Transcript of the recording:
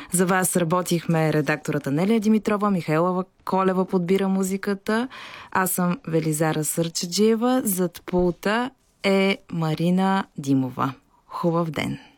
За вас работихме редактората Нелия Димитрова, Михаела Колева подбира музиката. Аз съм Велизара Сърчеджиева. Зад пулта е Марина Димова. Хубав ден!